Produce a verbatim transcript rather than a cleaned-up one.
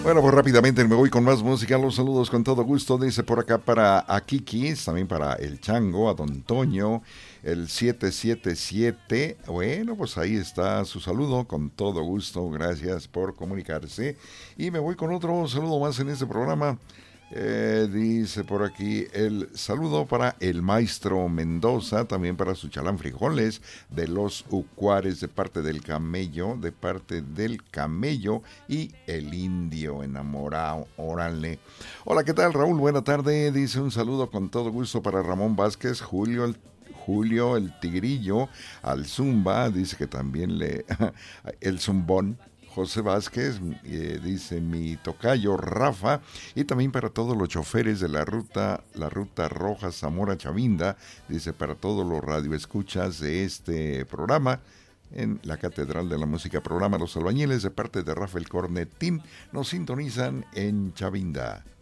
Bueno, pues rápidamente me voy con más música. Los saludos con todo gusto. Dice por acá para Akikis, también para El Chango, a Don Toño, el siete siete siete. Bueno, pues ahí está su saludo con todo gusto. Gracias por comunicarse. Y me voy con otro saludo más en este programa. Eh, dice por aquí el saludo para el maestro Mendoza, también para su chalán frijoles de los Ucuares, de parte del camello, de parte del camello y el indio enamorado, órale. Hola, ¿qué tal, Raúl? Buena tarde, dice un saludo con todo gusto para Ramón Vázquez, Julio el Julio el Tigrillo, al Zumba, dice que también le el Zumbón, José Vázquez, eh, dice mi tocayo Rafa, y también para todos los choferes de la ruta, la ruta Roja Zamora Chavinda, dice para todos los radioescuchas de este programa, en la Catedral de la Música, programa Los Albañiles, de parte de Rafael Cornetín, nos sintonizan en Chavinda.